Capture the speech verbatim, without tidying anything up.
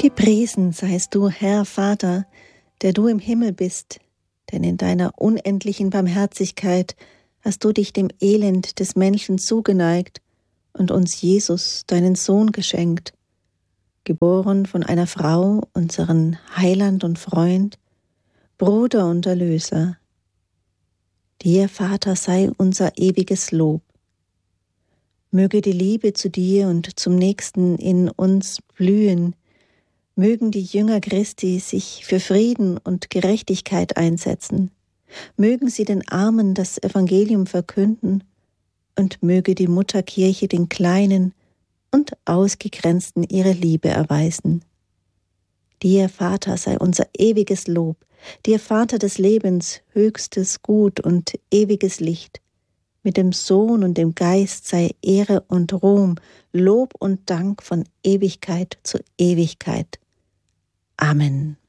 Gepriesen seist du, Herr Vater, der du im Himmel bist, denn in deiner unendlichen Barmherzigkeit hast du dich dem Elend des Menschen zugeneigt und uns Jesus, deinen Sohn, geschenkt, geboren von einer Frau, unseren Heiland und Freund, Bruder und Erlöser. Dir, Vater, sei unser ewiges Lob. Möge die Liebe zu dir und zum Nächsten in uns blühen, mögen die Jünger Christi sich für Frieden und Gerechtigkeit einsetzen, mögen sie den Armen das Evangelium verkünden und möge die Mutterkirche den Kleinen und Ausgegrenzten ihre Liebe erweisen. Dir, Vater, sei unser ewiges Lob, dir, Vater des Lebens, höchstes Gut und ewiges Licht. Mit dem Sohn und dem Geist sei Ehre und Ruhm, Lob und Dank von Ewigkeit zu Ewigkeit. Amen.